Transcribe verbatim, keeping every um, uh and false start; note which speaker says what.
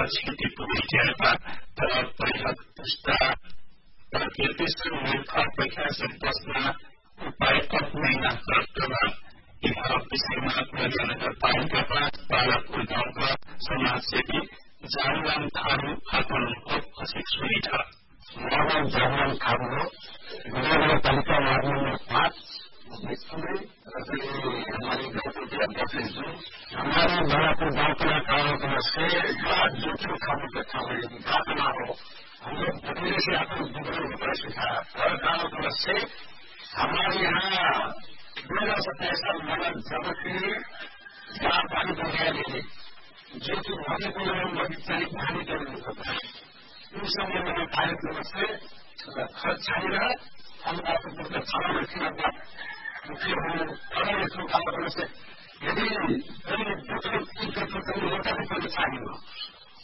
Speaker 1: छिटी पुष्टिहरूका तर परिहत्ता तर कीर्तिसन मूर्ख अपेक्षा से बस्न उपाय अपनाइना कर्तव्य यह विषयमा प्रज्ञानगर पाइनका पाँच पालकको गाउँका समाजसेवी जागरण थारू आफ्नो अनुभव असिक सुनिठ
Speaker 2: जागरण जागरण थारू हो नगरपालिका वार्ड नंबर पाँच हमारे गाँव को अध्यक्ष जो हमारे बड़ापुर गाँव के कार्यक्रम से जो जो खाने का खाने प्रार्थना हो हम लोग पहले से आपको विवरण बता सीखा और कार्यक्रम से हमारे यहाँ दो हजार सत्ताईस साल नगर जगत के जहाँ पानी बगाया गए जो कि भागे को बगीचारी पानी जरूरत होता है उस समय मैंने कार्यक्रम से खर्च छाएगा हम आपको खाना रखना मुख्य हो खाना रखना कार्यक्रम से यदि होता है तो चाहिए